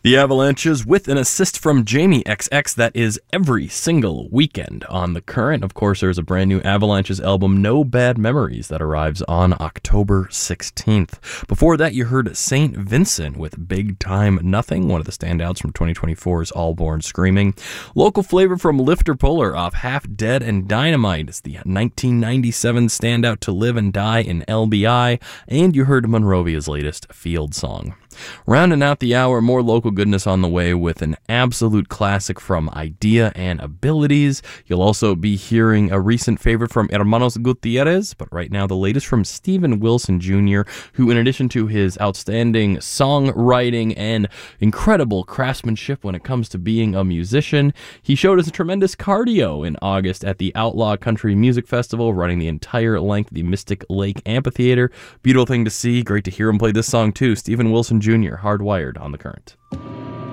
The Avalanches with an assist from Jamie XX. That is every single weekend on The Current. Of course, there's a brand new Avalanches album, No Bad Memories, that arrives on October 16th. Before that, you heard St. Vincent with Big Time Nothing, one of the standouts from 2024's All Born Screaming. Local flavor from Lifter Puller off Half Dead and Dynamite. It's the 1997 standout To Live and Die in LBI. And you heard Monrovia's latest Field Song. Rounding out the hour, more local goodness on the way with an absolute classic from Idea and Abilities. You'll also be hearing a recent favorite from Hermanos Gutierrez, but right now the latest from Steven Wilson Jr., who in addition to his outstanding songwriting and incredible craftsmanship when it comes to being a musician, he showed us a tremendous cardio in August at the Outlaw Country Music Festival, running the entire length of the Mystic Lake Amphitheater. Beautiful thing to see. Great to hear him play this song too. Steven Wilson Jr., Hardwired on The Current.